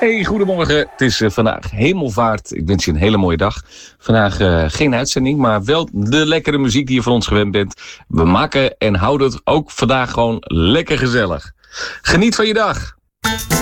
Hey, goedemorgen. Het is vandaag Hemelvaart. Ik wens je een hele mooie dag. Vandaag geen uitzending, maar wel de lekkere muziek die je van ons gewend bent. We maken en houden het ook vandaag gewoon lekker gezellig. Geniet van je dag.